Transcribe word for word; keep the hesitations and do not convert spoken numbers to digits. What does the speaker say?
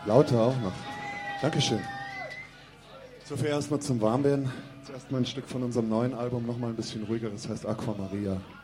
Lauter auch noch. Dankeschön. So viel erstmal zum Warmwerden. Zuerst mal ein Stück von unserem neuen Album, nochmal ein bisschen ruhiger, das heißt Aqua Maria.